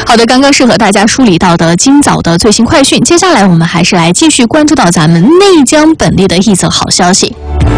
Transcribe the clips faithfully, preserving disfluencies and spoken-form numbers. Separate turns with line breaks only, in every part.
好的，刚刚是和大家梳理到的今早的最新快讯，接下来我们还是来继续关注到咱们内江本地的一则好消息。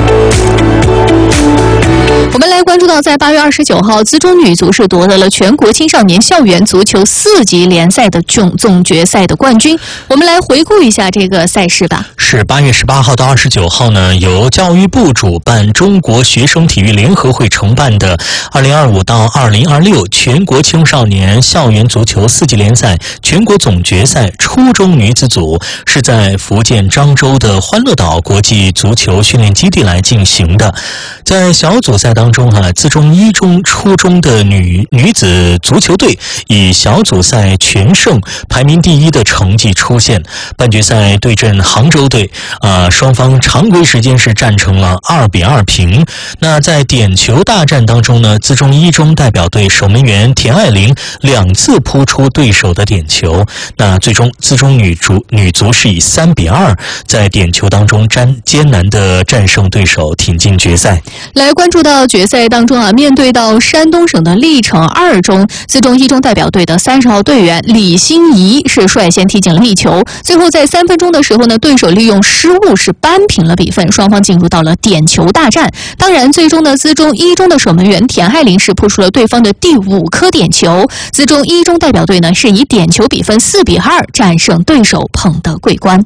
我们来关注到，在八月二十九号，资中女足是夺得了全国青少年校园足球四级联赛的总总决赛的冠军。我们来回顾一下这个赛事吧。
是八月十八号到二十九号呢，由教育部主办、中国学生体育联合会承办的二零二五到二零二六全国青少年校园足球四级联赛全国总决赛初中女子组，是在福建漳州的欢乐岛国际足球训练基地来进行的。在小组赛当中哈、啊，资中一中、初中的女女子足球队以小组赛全胜、排名第一的成绩出现。半决赛对阵杭州队，啊，双方常规时间是战成了二比二平。那在点球大战当中呢，资中一中代表队守门员田爱玲两次扑出对手的点球，那最终资中女足女足是以三比二在点球当中艰艰难的战胜对手，挺进决赛。
来关注到决赛当中啊，面对到山东省的历城二中，资中一中代表队的三十号队员李欣怡是率先踢进了一球，最后在三分钟的时候呢，对手利用失误是扳平了比分，双方进入到了点球大战。当然，最终呢，资中一中的守门员田爱玲是扑出了对方的第五颗点球，资中一中代表队呢是以点球比分四比二战胜对手，捧得桂冠。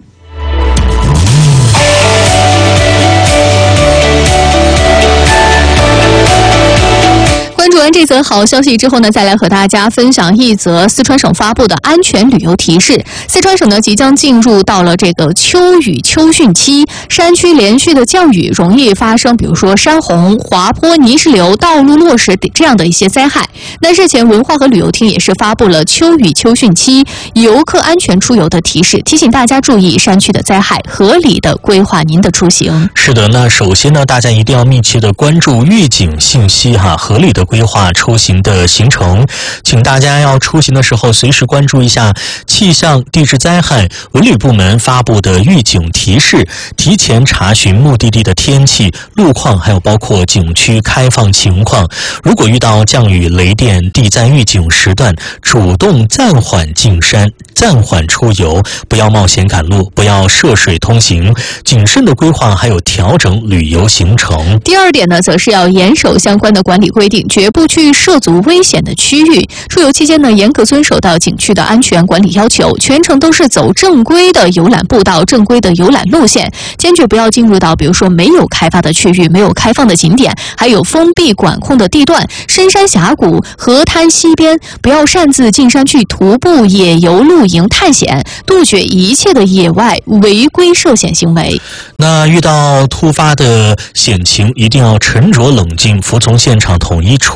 关注完这则好消息之后呢，再来和大家分享一则四川省发布的安全旅游提示。四川省呢即将进入到了这个秋雨秋汛期，山区连续的降雨容易发生比如说山洪、滑坡、泥石流、道路落石这样的一些灾害。那日前文化和旅游厅也是发布了秋雨秋汛期游客安全出游的提示，提醒大家注意山区的灾害，合理的规划您的出行。
是的，那首先呢，大家一定要密切的关注预警信息哈，合理的规划出行的行程，请大家要出行的时候随时关注一下气象、地质灾害、文旅部门发布的预警提示，提前查询目的地的天气、路况，还有包括景区开放情况。如果遇到降雨、雷电、地灾预警时段，主动暂缓进山、暂缓出游，不要冒险赶路，不要涉水通行，谨慎的规划还有调整旅游行程。
第二点呢，则是要严守相关的管理规定，绝不去涉足危险的区域。出游期间呢，严格遵守到景区的安全管理要求，全程都是走正规的游览步道、正规的游览路线，坚决不要进入到比如说没有开发的区域、没有开放的景点，还有封闭管控的地段、深山峡谷、河滩溪边，不要擅自进山去徒步、野游、露营、探险，杜绝一切的野外违规涉险行为。
那遇到突发的险情，一定要沉着冷静，服从现场统一处